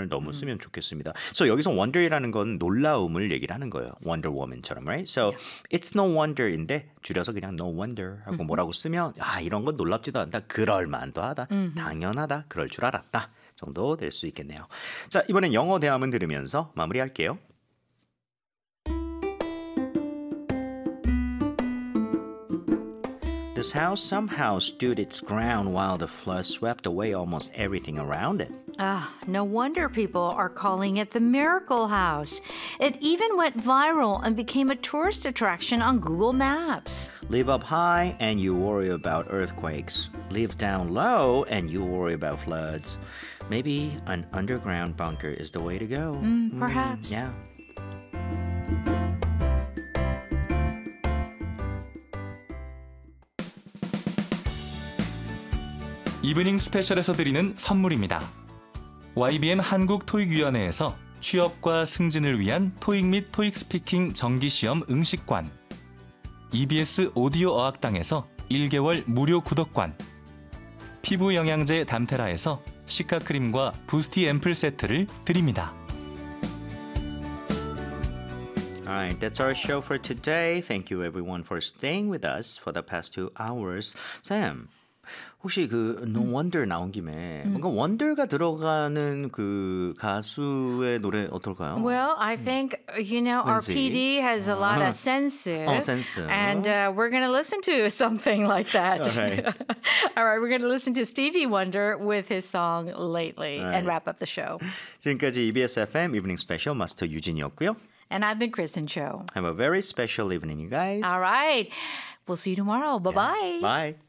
표현을 너무 쓰면 좋겠습니다. So 여기서 wonder이라는 건 놀라움을 얘기를 하는 거예요. Wonder Woman처럼, right? So it's no wonder인데 줄여서 그냥 no wonder 하고 뭐라고 쓰면 이런 건 놀랍지도 않다. 그럴 만도 하다. 당연하다. 그럴 줄 알았다. 정도 될 수 있겠네요. 자, 이번엔 영어 대화문 들으면서 마무리할게요. This house somehow stood its ground while the flood swept away almost everything around it. No wonder people are calling it the Miracle House. It even went viral and became a tourist attraction on Google Maps. Live up high and you worry about earthquakes. Live down low and you worry about floods. Maybe an underground bunker is the way to go. Perhaps. Yeah. 이브닝 스페셜에서 드리는 선물입니다. YBM 한국토익위원회에서 취업과 승진을 위한 토익 및 토익 스피킹 정기시험 응시권, EBS 오디오 어학당에서 1개월 무료 구독권, 피부 영양제 담테라에서 시카크림과 부스티 앰플 세트를 드립니다. Alright, that's our show for today. Thank you everyone for staying with us for the past 2 hours. Sam, 혹시 그 No Wonder 나온 김에 뭔가 Wonder가 들어가는 그 가수의 노래 어떨까요? Well, I think, our Lindsay. PD has a lot of sense. sense. And we're going to listen to something like that. Okay. All right, we're going to listen to Stevie Wonder with his song Lately Right. and wrap up the show. 지금까지 EBS FM 이브닝 스페셜 마스터 유진이었고요. And I've been Kristen Cho. Have a very special evening, you guys. All right. We'll see you tomorrow. Bye-bye. Bye.